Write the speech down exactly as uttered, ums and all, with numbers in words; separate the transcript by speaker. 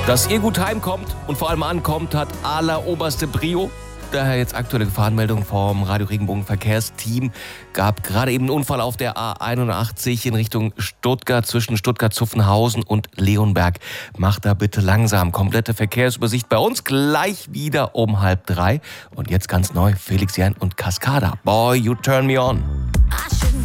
Speaker 1: Dass ihr gut heimkommt und vor allem ankommt, hat alleroberste Prio. Daher jetzt aktuelle Gefahrenmeldung vom Radio Regenbogen Verkehrsteam. Gab gerade eben einen Unfall auf der A einundachtzig in Richtung Stuttgart zwischen Stuttgart-Zuffenhausen und Leonberg. Macht da bitte langsam. Komplette Verkehrsübersicht bei uns gleich wieder um halb drei. Und jetzt ganz neu Felix Jähn und Cascada. Boy, you turn me on.